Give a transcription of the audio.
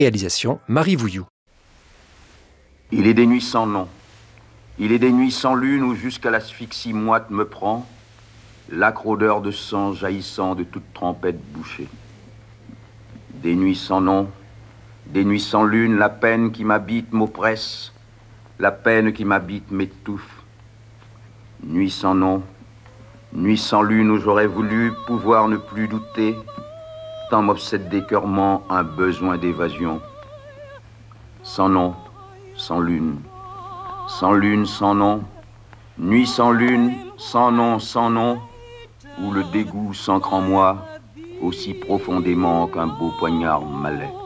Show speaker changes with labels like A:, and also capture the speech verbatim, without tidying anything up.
A: Réalisation Marie Vouilloux.
B: Il est des nuits sans nom, il est des nuits sans lune où jusqu'à l'asphyxie moite me prend l'âcre odeur de sang jaillissant de toute trempette bouchée. Des nuits sans nom, des nuits sans lune, la peine qui m'habite m'oppresse, la peine qui m'habite m'étouffe. Nuit sans nom, nuit sans lune où j'aurais voulu pouvoir ne plus douter, tant m'obsède d'écœurement un besoin d'évasion. Sans nom, sans lune, sans lune, sans nom, nuit sans lune, sans nom, sans nom, où le dégoût s'ancre en moi aussi profondément qu'un beau poignard malais.